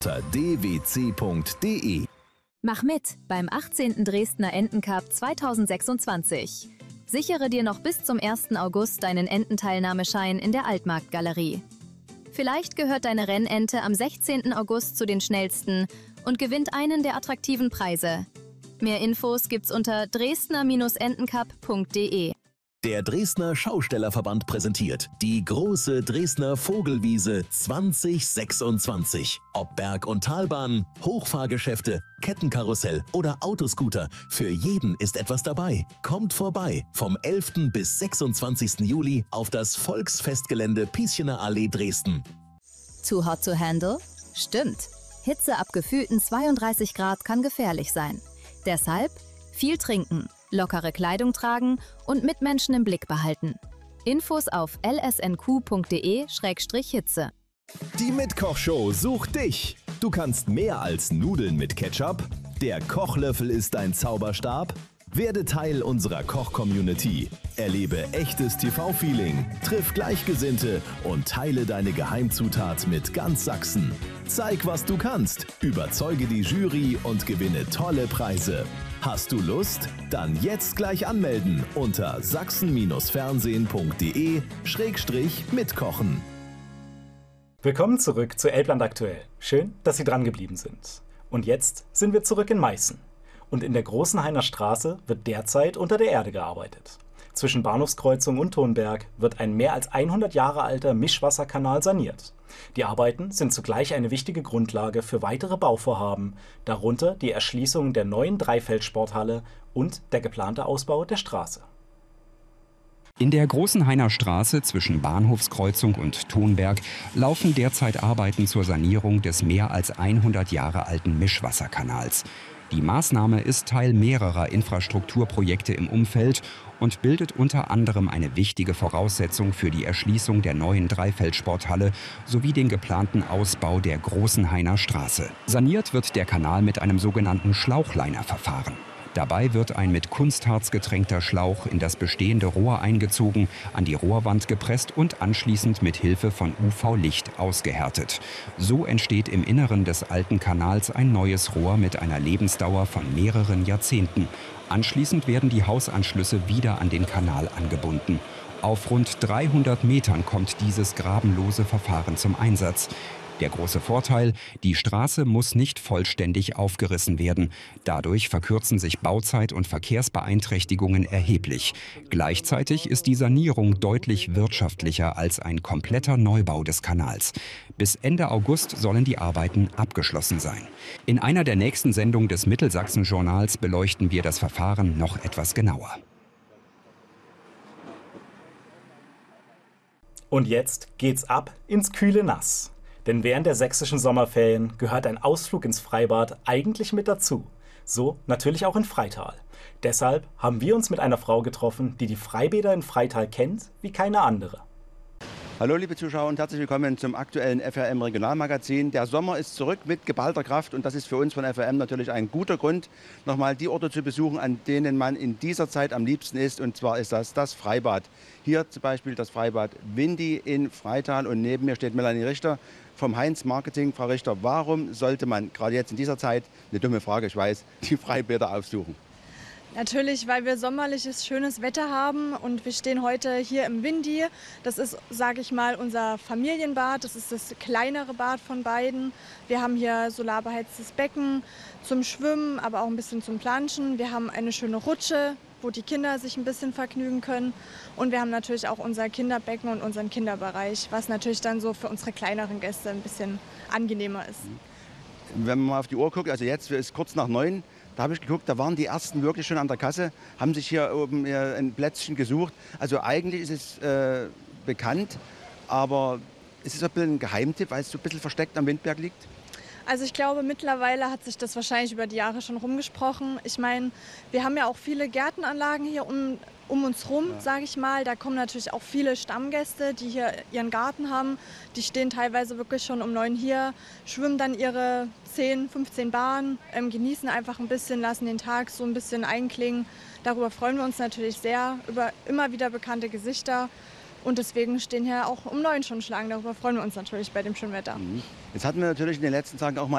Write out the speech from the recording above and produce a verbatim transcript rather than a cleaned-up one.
unter d w c punkt d e. Mach mit beim achtzehnten Dresdner Entencup zweitausendsechsundzwanzig. Sichere dir noch bis zum ersten August deinen Ententeilnahmeschein in der Altmarktgalerie. Vielleicht gehört deine Rennente am sechzehnten August zu den schnellsten und gewinnt einen der attraktiven Preise. Mehr Infos gibt's unter dresdner entencup punkt d e. Der Dresdner Schaustellerverband präsentiert die große Dresdner Vogelwiese zwanzig sechsundzwanzig. Ob Berg- und Talbahn, Hochfahrgeschäfte, Kettenkarussell oder Autoscooter, für jeden ist etwas dabei. Kommt vorbei vom elften bis sechsundzwanzigsten Juli auf das Volksfestgelände Pieschener Allee Dresden. Too hot to handle? Stimmt. Hitze ab gefühlten zweiunddreißig Grad kann gefährlich sein. Deshalb viel trinken, lockere Kleidung tragen und Mitmenschen im Blick behalten. Infos auf l s n q punkt d e Schrägstrich Hitze. Die Mitkochshow sucht dich. Du kannst mehr als Nudeln mit Ketchup. Der Kochlöffel ist dein Zauberstab. Werde Teil unserer Koch-Community. Erlebe echtes T V-Feeling, triff Gleichgesinnte und teile deine Geheimzutat mit ganz Sachsen. Zeig, was du kannst, überzeuge die Jury und gewinne tolle Preise. Hast du Lust? Dann jetzt gleich anmelden unter sachsen fernsehen punkt d e Schrägstrich mitkochen. Willkommen zurück zu Elbland aktuell. Schön, dass Sie dran geblieben sind. Und jetzt sind wir zurück in Meißen. Und in der Großenhainer Straße wird derzeit unter der Erde gearbeitet. Zwischen Bahnhofskreuzung und Tonberg wird ein mehr als hundert Jahre alter Mischwasserkanal saniert. Die Arbeiten sind zugleich eine wichtige Grundlage für weitere Bauvorhaben, darunter die Erschließung der neuen Dreifeldsporthalle und der geplante Ausbau der Straße. In der Großenhainer Straße zwischen Bahnhofskreuzung und Tonberg laufen derzeit Arbeiten zur Sanierung des mehr als hundert Jahre alten Mischwasserkanals. Die Maßnahme ist Teil mehrerer Infrastrukturprojekte im Umfeld und bildet unter anderem eine wichtige Voraussetzung für die Erschließung der neuen Dreifeldsporthalle sowie den geplanten Ausbau der Großenhainer Straße. Saniert wird der Kanal mit einem sogenannten Schlauchlinerverfahren. Dabei wird ein mit Kunstharz getränkter Schlauch in das bestehende Rohr eingezogen, an die Rohrwand gepresst und anschließend mit Hilfe von U V-Licht ausgehärtet. So entsteht im Inneren des alten Kanals ein neues Rohr mit einer Lebensdauer von mehreren Jahrzehnten. Anschließend werden die Hausanschlüsse wieder an den Kanal angebunden. Auf rund dreihundert Metern kommt dieses grabenlose Verfahren zum Einsatz. Der große Vorteil: Die Straße muss nicht vollständig aufgerissen werden. Dadurch verkürzen sich Bauzeit und Verkehrsbeeinträchtigungen erheblich. Gleichzeitig ist die Sanierung deutlich wirtschaftlicher als ein kompletter Neubau des Kanals. Bis Ende August sollen die Arbeiten abgeschlossen sein. In einer der nächsten Sendungen des Mittelsachsen-Journals beleuchten wir das Verfahren noch etwas genauer. Und jetzt geht's ab ins kühle Nass. Denn während der sächsischen Sommerferien gehört ein Ausflug ins Freibad eigentlich mit dazu. So natürlich auch in Freital. Deshalb haben wir uns mit einer Frau getroffen, die die Freibäder in Freital kennt wie keine andere. Hallo liebe Zuschauer und herzlich willkommen zum aktuellen F R M Regionalmagazin. Der Sommer ist zurück mit geballter Kraft und das ist für uns von F R M natürlich ein guter Grund, nochmal die Orte zu besuchen, an denen man in dieser Zeit am liebsten ist. Und zwar ist das das Freibad. Hier zum Beispiel das Freibad Windy in Freital und neben mir steht Melanie Richter vom Heinz Marketing. Frau Richter, warum sollte man gerade jetzt in dieser Zeit, eine dumme Frage, ich weiß, die Freibäder aufsuchen? Natürlich, weil wir sommerliches, schönes Wetter haben und wir stehen heute hier im Windy. Das ist, sage ich mal, unser Familienbad. Das ist das kleinere Bad von beiden. Wir haben hier solarbeheiztes Becken zum Schwimmen, aber auch ein bisschen zum Planschen. Wir haben eine schöne Rutsche, wo die Kinder sich ein bisschen vergnügen können. Und wir haben natürlich auch unser Kinderbecken und unseren Kinderbereich, was natürlich dann so für unsere kleineren Gäste ein bisschen angenehmer ist. Wenn man mal auf die Uhr guckt, also jetzt ist kurz nach neun, da habe ich geguckt, da waren die Ersten wirklich schon an der Kasse, haben sich hier oben ein Plätzchen gesucht. Also eigentlich ist es äh, bekannt, aber es ist ein bisschen ein Geheimtipp, weil es so ein bisschen versteckt am Windberg liegt. Also ich glaube, mittlerweile hat sich das wahrscheinlich über die Jahre schon rumgesprochen. Ich meine, wir haben ja auch viele Gärtenanlagen hier um, um uns rum, ja. sage ich mal. Da kommen natürlich auch viele Stammgäste, die hier ihren Garten haben. Die stehen teilweise wirklich schon um neun hier, schwimmen dann ihre zehn, fünfzehn Bahnen, ähm, genießen einfach ein bisschen, lassen den Tag so ein bisschen einklingen. Darüber freuen wir uns natürlich sehr, über immer wieder bekannte Gesichter. Und deswegen stehen hier auch um neun schon Schlangen. Darüber freuen wir uns natürlich bei dem schönen Wetter. Jetzt hatten wir natürlich in den letzten Tagen auch mal